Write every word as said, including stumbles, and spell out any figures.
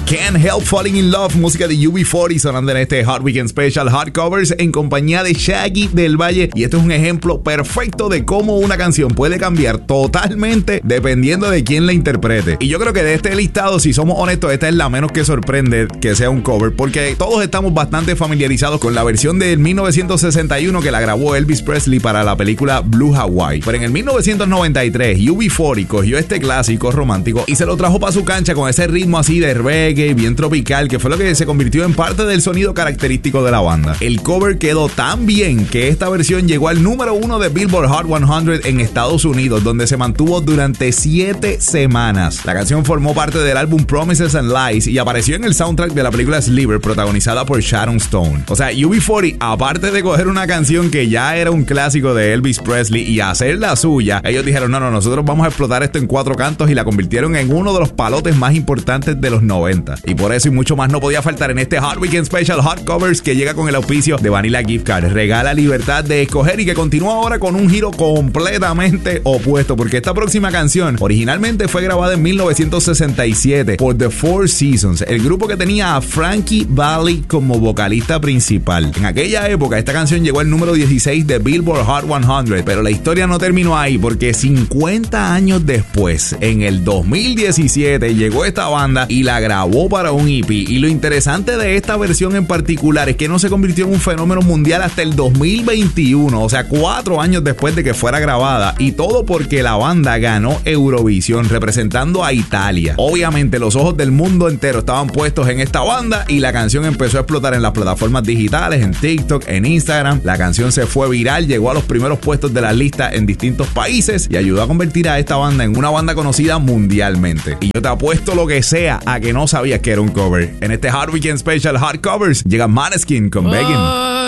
Can't Help Falling in Love, música de U B cuarenta sonando en este Hot Weekend Special Hot Covers en compañía de Shaggy del Valle. Y esto es un ejemplo perfecto de cómo una canción puede cambiar totalmente dependiendo de quién la interprete. Y yo creo que de este listado, si somos honestos, esta es la menos que sorprende que sea un cover, porque todos estamos bastante familiarizados con la versión del mil novecientos sesenta y uno que la grabó Elvis Presley para la película Blue Hawaii. Pero en el mil novecientos noventa y tres, U B cuarenta cogió este clásico romántico y se lo trajo para su cancha con ese ritmo así de reggae, bien tropical, que fue lo que se convirtió en parte del sonido característico de la banda. El cover quedó tan bien que esta versión llegó al número uno de Billboard Hot cien en Estados Unidos, donde se mantuvo durante siete semanas. La canción formó parte del álbum Promises and Lies y apareció en el soundtrack de la película Sliver, protagonizada por Sharon Stone. O sea, U B cuarenta, aparte de coger una canción que ya era un clásico de Elvis Presley y hacerla suya, ellos dijeron, no, no, nosotros vamos a explotar esto en cuatro cantos, y la convirtieron en uno de los palotes más importantes de los noventa. Y por eso y mucho más no podía faltar en este Hot Weekend Special Hot Covers, que llega con el auspicio de Vanilla Gift Card. Regala libertad de escoger, y que continúa ahora con un giro completamente opuesto, porque esta próxima canción originalmente fue grabada en mil novecientos sesenta y siete por The Four Seasons, el grupo que tenía a Frankie Valli como vocalista principal. En aquella época esta canción llegó al número dieciséis de Billboard Hot cien, pero la historia no terminó ahí, porque cincuenta años después, en el dos mil diecisiete, llegó esta banda y la grabó para un E P. Y lo interesante de esta versión en particular es que no se convirtió en un fenómeno mundial hasta el dos mil veintiuno, o sea, cuatro años después de que fuera grabada, y todo porque la banda ganó Eurovisión representando a Italia. Obviamente los ojos del mundo entero estaban puestos en esta banda, y la canción empezó a explotar en las plataformas digitales, en TikTok, en Instagram. La canción se fue viral, llegó a los primeros puestos de la lista en distintos países y ayudó a convertir a esta banda en una banda conocida mundialmente. Y yo te apuesto lo que sea a que no sabías que era un cover. En este Hot Weekend Special Hot Covers llega Måneskin con Begging.